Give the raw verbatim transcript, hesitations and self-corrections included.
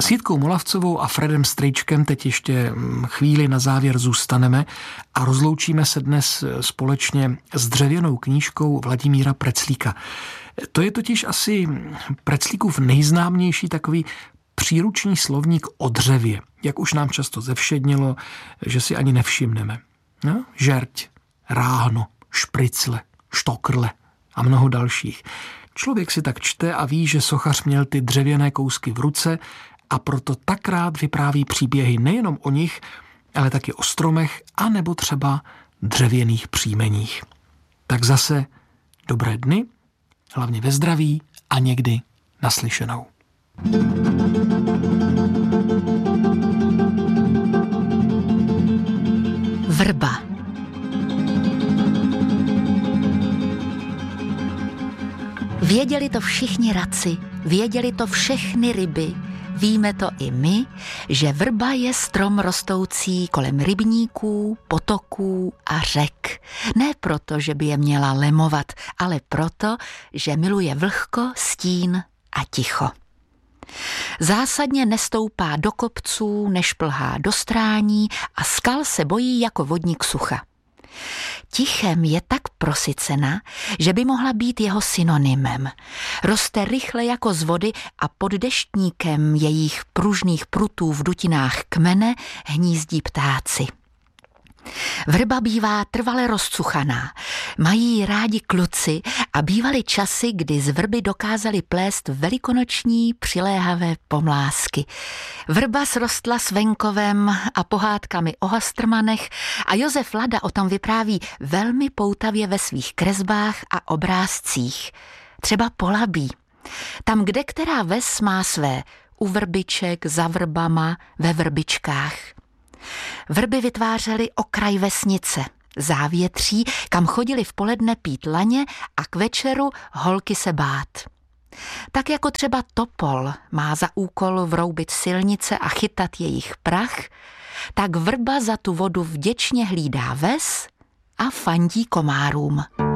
S Jitkou Molavcovou a Fredem Strejčkem teď ještě chvíli na závěr zůstaneme a rozloučíme se dnes společně s dřevěnou knížkou Vladimíra Preclíka. To je totiž asi Preclíkův nejznámější takový příruční slovník o dřevě, jak už nám často zevšednilo, že si ani nevšimneme. No? Žerť, ráhno, špricle, štokrle a mnoho dalších. Člověk si tak čte a ví, že sochař měl ty dřevěné kousky v ruce a proto tak rád vypráví příběhy nejenom o nich, ale taky o stromech a nebo třeba dřevěných příjmeních. Tak zase dobré dny, hlavně ve zdraví a někdy naslyšenou. Vrba. Věděli to všichni raci, věděli to všechny ryby, víme to i my, že vrba je strom rostoucí kolem rybníků, potoků a řek. Ne proto, že by je měla lemovat, ale proto, že miluje vlhko, stín a ticho. Zásadně nestoupá do kopců, nešplhá do strání a skal se bojí jako vodník sucha. Tichem je tak prosycena, že by mohla být jeho synonymem. Roste rychle jako z vody a pod deštníkem jejich pružných prutů v dutinách kmene hnízdí ptáci. Vrba bývá trvale rozcuchaná, mají rádi kluci a bývaly časy, kdy z vrby dokázali plést velikonoční přiléhavé pomlásky. Vrba srostla s venkovem a pohádkami o hastrmanech a Josef Lada o tom vypráví velmi poutavě ve svých kresbách a obrázcích. Třeba Polabí. Tam, kde která ves má své u vrbiček, za vrbama, ve vrbičkách. Vrby vytvářely okraj vesnice, závětří, kam chodili v poledne pít laně a k večeru holky se bát. Tak jako třeba topol má za úkol vroubit silnice a chytat jejich prach, tak vrba za tu vodu vděčně hlídá ves a fandí komárům.